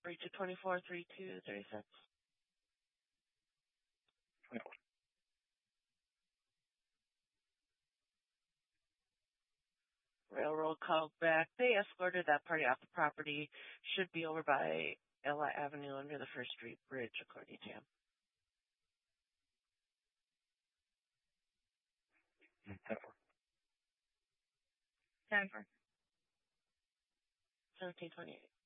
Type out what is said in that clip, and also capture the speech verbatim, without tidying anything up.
Three two twenty four three two thirty six. Railroad called back. They escorted that party off the property. Should be over by Ella Avenue under the First Street Bridge, according to him. Jennifer. seventeen twenty-eight.